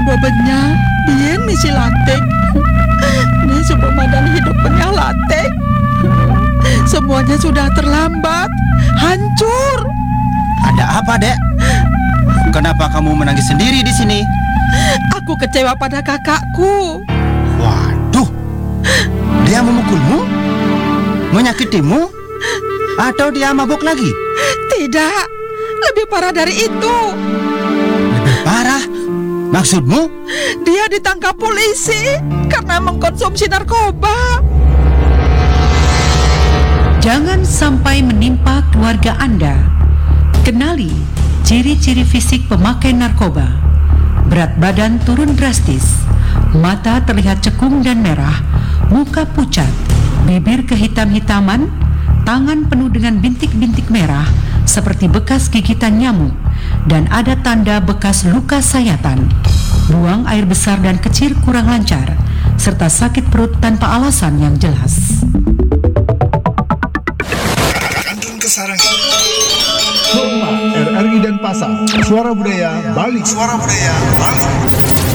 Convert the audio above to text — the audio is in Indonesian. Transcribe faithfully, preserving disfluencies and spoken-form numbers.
bobenya bien misi latek. Ini sebuah madan hidup pengah latek. Semuanya sudah terlambat, hancur. Ada apa, Dek? Kenapa kamu menangis sendiri di sini? Aku kecewa pada kakakku. Waduh, dia memukulmu? Menyakitimu? Atau dia mabuk lagi? Tidak, lebih parah dari itu. Lebih parah? Maksudmu? Dia ditangkap polisi karena mengkonsumsi narkoba. Jangan sampai menimpa keluarga Anda. Kenali ciri-ciri fisik pemakai narkoba. Berat badan turun drastis, mata terlihat cekung dan merah, muka pucat, bibir kehitam-hitaman, tangan penuh dengan bintik-bintik merah seperti bekas gigitan nyamuk, dan ada tanda bekas luka sayatan. Buang air besar dan kecil kurang lancar, serta sakit perut tanpa alasan yang jelas. Kantun Kesarangan. Hormat R R I Denpasar. Suara Budaya Bali. Suara Budaya Bali.